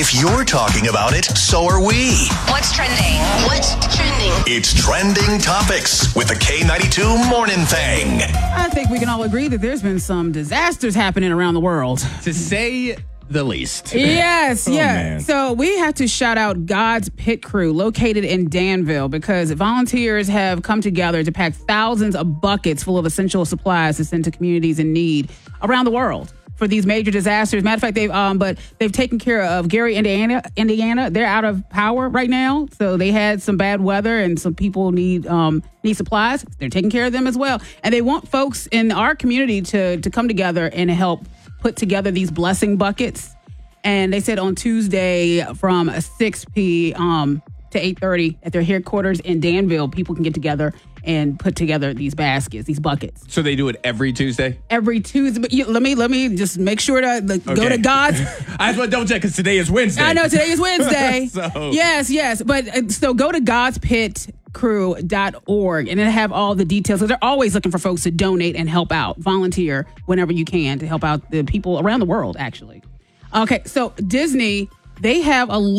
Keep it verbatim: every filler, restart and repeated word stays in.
If you're talking about it, so are we. What's trending? What's trending? It's Trending Topics with the K ninety-two Morning Thing. I think we can all agree that there's been some disasters happening around the world. To say the least. Yes, Oh, yeah. man. So we have to shout out God's Pit Crew located in Danville because volunteers have come together to pack thousands of buckets full of essential supplies to send to communities in need around the world for these major disasters. Matter of fact, they've um, but they've taken care of Gary, Indiana. Indiana, they're out of power right now, so they had some bad weather, and some people need um need supplies. They're taking care of them as well, and they want folks in our community to to come together and help put together these blessing buckets. And they said on Tuesday from six p.m. to eight thirty at their headquarters in Danville, people can get together and put together these baskets, these buckets. So they do it every Tuesday? Every Tuesday. But you, let me let me just make sure to like, go Okay. to God's. I just want to double check because today is Wednesday. I know today is Wednesday. So- Yes, yes. But uh, so go to gods pit crew dot org and it'll have all the details. So they're always looking for folks to donate and help out, volunteer whenever you can to help out the people around the world, actually. Okay, so Disney, they have a